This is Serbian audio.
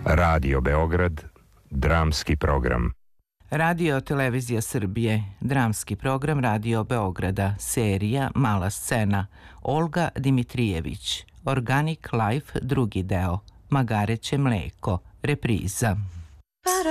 Radio Beograd, dramski program. Radio Televizija Srbije, dramski program Radio Beograda, serija Mala scena, Olga Dimitrijević, Organic Life, drugi deo, Magareće mleko, repriza.